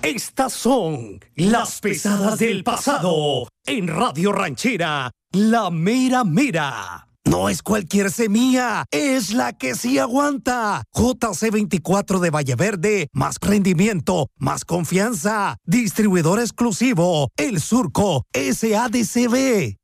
Estas son las pesadas del pasado en Radio Ranchera, la mera mera. No es cualquier semilla, es la que sí aguanta. JC24 de Valle Verde, más rendimiento, más confianza. Distribuidor exclusivo, El Surco, SADCB.